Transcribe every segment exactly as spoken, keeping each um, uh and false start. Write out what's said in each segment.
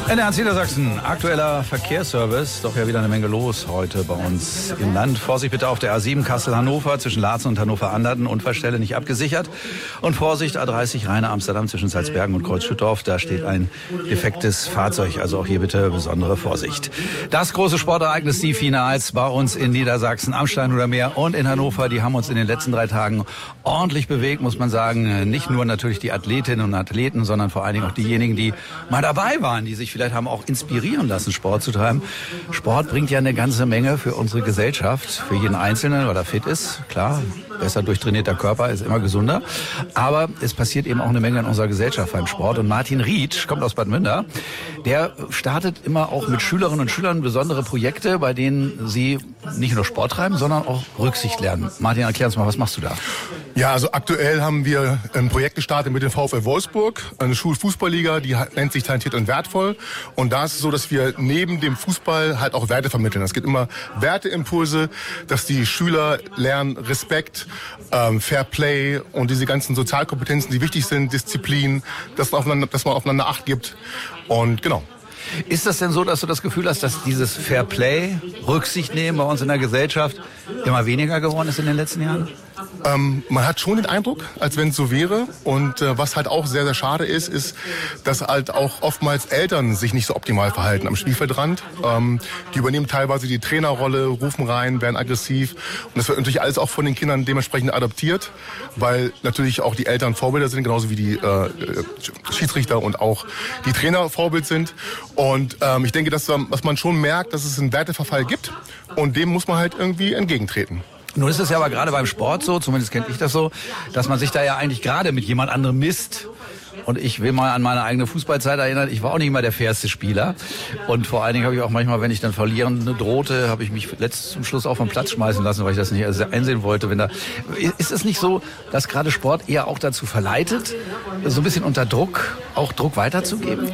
N R eins Niedersachsen, aktueller Verkehrsservice. Doch ja wieder eine Menge los heute bei uns im Land. Vorsicht bitte auf der A sieben Kassel-Hannover zwischen Laatzen und Hannover-Anderten. Unfallstelle nicht abgesichert. Und Vorsicht A dreißig Rheine-Amsterdam zwischen Salzbergen und Kreuzschüttorf. Da steht ein defektes Fahrzeug. Also auch hier bitte besondere Vorsicht. Das große Sportereignis, die Finals bei uns in Niedersachsen, am Steinhuder und in Hannover. Die haben uns in den letzten drei Tagen ordentlich bewegt, muss man sagen. Nicht nur natürlich die Athletinnen und Athleten, sondern vor allen Dingen auch diejenigen, die mal dabei waren, die sich vielleicht haben auch inspirieren lassen, Sport zu treiben. Sport bringt ja eine ganze Menge für unsere Gesellschaft, für jeden Einzelnen, weil er fit ist. Klar, besser durchtrainierter Körper ist immer gesunder. Aber es passiert eben auch eine Menge in unserer Gesellschaft beim Sport. Und Martin Rietsch kommt aus Bad Münder. Der startet immer auch mit Schülerinnen und Schülern besondere Projekte, bei denen sie nicht nur Sport treiben, sondern auch Rücksicht lernen. Martin, erklär uns mal, was machst du da? Ja, also aktuell haben wir ein Projekt gestartet mit dem VfL Wolfsburg, eine Schulfußballliga, die nennt sich Talentiert und Wertvoll. Und da ist es so, dass wir neben dem Fußball halt auch Werte vermitteln. Es gibt immer Werteimpulse, dass die Schüler lernen Respekt, ähm, Fair Play und diese ganzen Sozialkompetenzen, die wichtig sind, Disziplin, dass man aufeinander, dass man aufeinander Acht gibt. Und genau. Ist das denn so, dass du das Gefühl hast, dass dieses Fair Play, Rücksicht nehmen bei uns in der Gesellschaft immer weniger geworden ist in den letzten Jahren? Ähm, man hat schon den Eindruck, als wenn es so wäre. Und äh, was halt auch sehr, sehr schade ist, ist, dass halt auch oftmals Eltern sich nicht so optimal verhalten am Spielfeldrand. Ähm, die übernehmen teilweise die Trainerrolle, rufen rein, werden aggressiv. Und das wird natürlich alles auch von den Kindern dementsprechend adaptiert, weil natürlich auch die Eltern Vorbilder sind, genauso wie die äh, Schiedsrichter und auch die Trainer Vorbild sind. Und ähm, ich denke, dass, dass man schon merkt, dass es einen Werteverfall gibt. Und dem muss man halt irgendwie entgegentreten. Nun ist es ja aber gerade beim Sport so, zumindest kenne ich das so, dass man sich da ja eigentlich gerade mit jemand anderem misst. Und ich will mal an meine eigene Fußballzeit erinnern, ich war auch nicht immer der fairste Spieler. Und vor allen Dingen habe ich auch manchmal, wenn ich dann verlieren drohte, habe ich mich letzt zum Schluss auch vom Platz schmeißen lassen, weil ich das nicht einsehen wollte. Wenn da, ist es nicht so, dass gerade Sport eher auch dazu verleitet, so ein bisschen unter Druck, auch Druck weiterzugeben?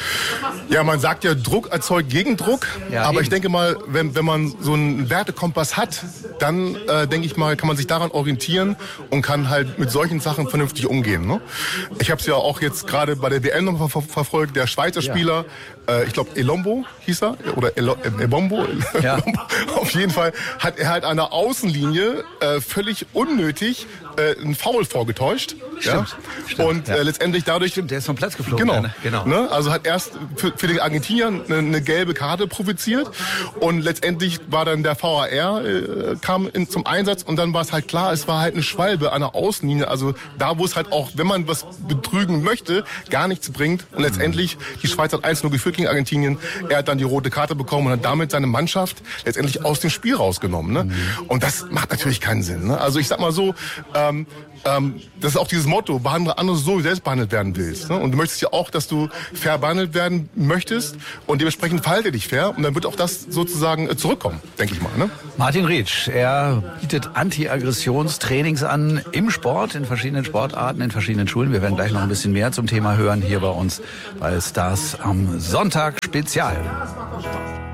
Ja, man sagt ja, Druck erzeugt Gegendruck. Ja, aber eben. Ich denke mal, wenn, wenn man so einen Wertekompass hat, dann äh, denke ich mal, kann man sich daran orientieren und kann halt mit solchen Sachen vernünftig umgehen. Ne? Ich habe es ja auch jetzt gerade bei der W M noch ver verfolgt, der Schweizer Spieler, ja. äh, ich glaube Elombo hieß er, oder Elombo, ja. Auf jeden Fall hat er halt an der Außenlinie äh, völlig unnötig äh, einen Foul vorgetäuscht. Stimmt. Ja? Stimmt, und ja. äh, letztendlich dadurch... Stimmt, der ist vom Platz geflogen. Genau. Ne? genau. Ne? Also hat erst für, für den Argentinier eine, eine gelbe Karte provoziert und letztendlich war dann der V A R, äh, kam in, zum Einsatz und dann war es halt klar, es war halt eine Schwalbe an der Außenlinie, also da, wo es halt auch, wenn man was betrügen möchte, gar nichts bringt und letztendlich, die Schweiz hat eins null geführt gegen Argentinien, er hat dann die rote Karte bekommen und hat damit seine Mannschaft letztendlich aus dem Spiel rausgenommen. Ne? Mhm. Und das macht natürlich keinen Sinn. Ne? Also ich sag mal so, ähm, ähm, das ist auch dieses Motto, behandle andere so, wie du selbst behandelt werden willst. Ne? Und du möchtest ja auch, dass du fair behandelt werden möchtest und dementsprechend verhalte dich fair und dann wird auch das sozusagen äh, zurückkommen, denke ich mal. Ne? Martin Rietsch, er bietet Anti-Aggressionstrainings an im Sport, in verschiedenen Sportarten, in verschiedenen Schulen. Wir werden gleich noch ein bisschen mehr zum Thema hören hier bei uns bei Stars am Sonntag Spezial.